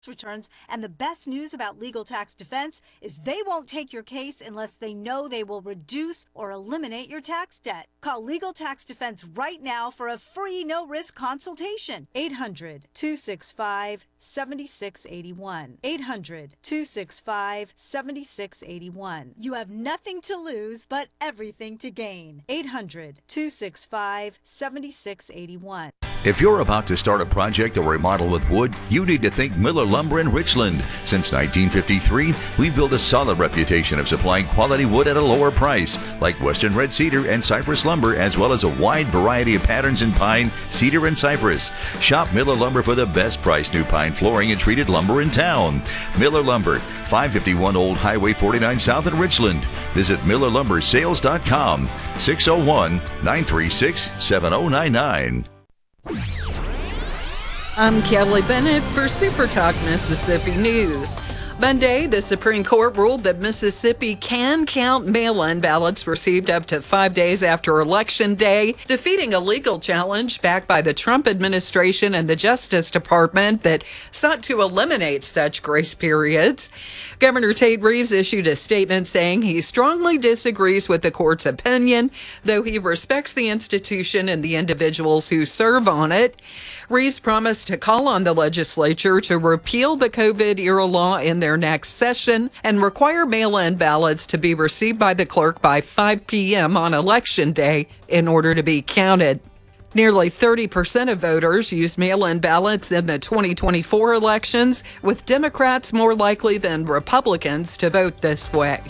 returns, and the best news about Legal Tax Defense is they won't take your case unless they know they will reduce or eliminate your tax debt. Call Legal Tax Defense right now for a free no-risk consultation. 800-265-7681. 800-265-7681. You have nothing to lose but everything to gain. 800-265-7681. If you're about to start a project or remodel with wood, you need to think Miller Lumber in Richland. Since 1953, we've built a solid reputation of supplying quality wood at a lower price, like Western Red Cedar and Cypress lumber, as well as a wide variety of patterns in pine, cedar, and cypress. Shop Miller Lumber for the best price new pine flooring and treated lumber in town. Miller Lumber, 551 Old Highway 49 South in Richland. Visit MillerLumberSales.com, 601-936-7099. I'm Kelly Bennett for Super Talk Mississippi News. Monday, the Supreme Court ruled that Mississippi can count mail-in ballots received up to 5 days after Election Day, defeating a legal challenge backed by the Trump administration and the Justice Department that sought to eliminate such grace periods. Governor Tate Reeves issued a statement saying he strongly disagrees with the court's opinion, though he respects the institution and the individuals who serve on it. Reeves promised to call on the legislature to repeal the COVID-era law in their next session and require mail-in ballots to be received by the clerk by 5 p.m. on Election Day in order to be counted. Nearly 30% of voters used mail-in ballots in the 2024 elections, with Democrats more likely than Republicans to vote this way.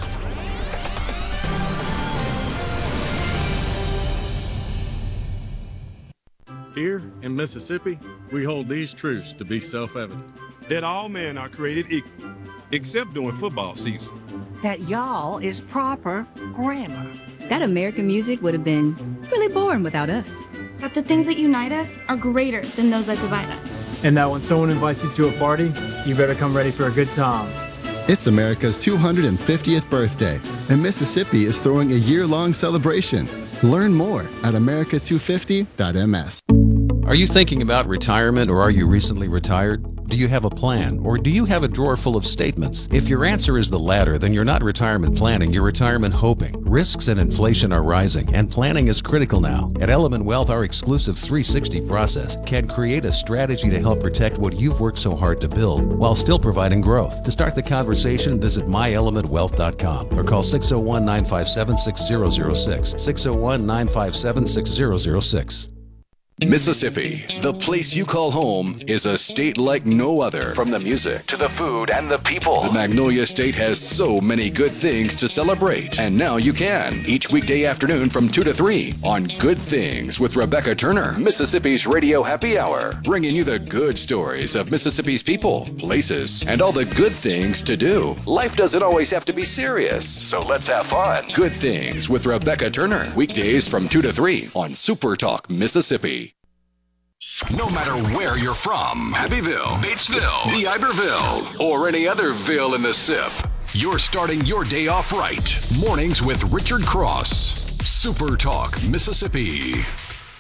Here in Mississippi, we hold these truths to be self-evident. That all men are created equal, except during football season. That y'all is proper grammar. That American music would have been really boring without us. That the things that unite us are greater than those that divide us. And that when someone invites you to a party, you better come ready for a good time. It's America's 250th birthday, and Mississippi is throwing a year-long celebration. Learn more at america250.ms. Are you thinking about retirement, or are you recently retired? Do you have a plan, or do you have a drawer full of statements? If your answer is the latter, then you're not retirement planning, you're retirement hoping. Risks and inflation are rising, and planning is critical now. At Element Wealth, our exclusive 360 process can create a strategy to help protect what you've worked so hard to build while still providing growth. To start the conversation, visit myelementwealth.com or call 601-957-6006, 601-957-6006. Mississippi, the place you call home, is a state like no other. From the music to the food and the people, the Magnolia State has so many good things to celebrate. And now you can, each weekday afternoon from 2 to 3 on Good Things with Rebecca Turner, Mississippi's Radio Happy Hour, bringing you the good stories of Mississippi's people, places, and all the good things to do. Life doesn't always have to be serious, so let's have fun. Good Things with Rebecca Turner, weekdays from 2 to 3 on Super Talk Mississippi. No matter where you're from, Abbeville, Batesville, D'Iberville, or any other ville in the SIP, you're starting your day off right. Mornings with Richard Cross. Super Talk Mississippi.